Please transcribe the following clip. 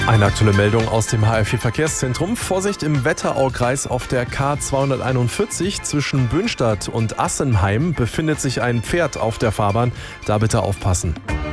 Eine aktuelle Meldung aus dem HR4 Verkehrszentrum. Vorsicht im Wetteraukreis auf der K241 zwischen Bünstadt und Assenheim befindet sich ein Pferd auf der Fahrbahn. Da bitte aufpassen.